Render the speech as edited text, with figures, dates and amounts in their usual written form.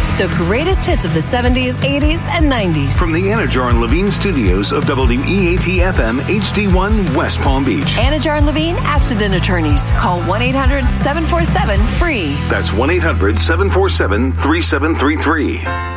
the greatest hits of the 70s, 80s, and 90s. From the Anajar and Levine studios of WEAT-FM HD1 West Palm Beach. Anajar and Levine Accident Attorneys. Call 1-800-747-FREE. That's 1-800-747-3733.